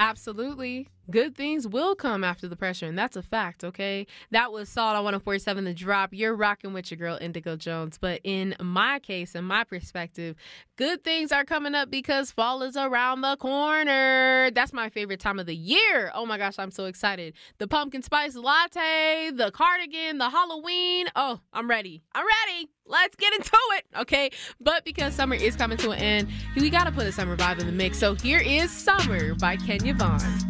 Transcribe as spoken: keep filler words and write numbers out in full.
Absolutely. Good things will come after the pressure, and that's a fact, okay? That was Salt on one oh four point seven The Drop. You're rocking with your girl, Indigo Jones. But in my case, in my perspective, good things are coming up because fall is around the corner. That's my favorite time of the year. Oh my gosh, I'm so excited. The pumpkin spice latte, the cardigan, the Halloween. Oh, I'm ready. I'm ready. Let's get into it, okay? But because summer is coming to an end, we got to put a summer vibe in the mix. So here is Summer by Kenya Vaughn.